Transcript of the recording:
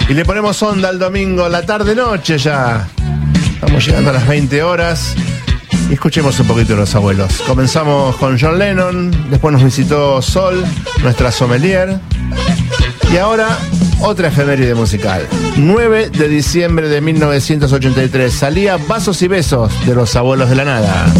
Y le ponemos onda al domingo, la tarde-noche ya. Estamos llegando a las 20 horas. Y escuchemos un poquito de los abuelos. Comenzamos con John Lennon, después nos visitó Sol, nuestra sommelier. Y ahora, otra efeméride musical. 9 de diciembre de 1983 salía Vasos y Besos de los Abuelos de la Nada.